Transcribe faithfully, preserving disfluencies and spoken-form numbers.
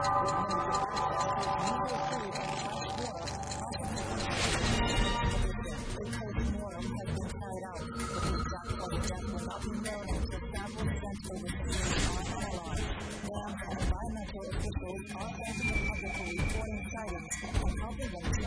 Environmental officials are asking the public for reporting sightings and helping them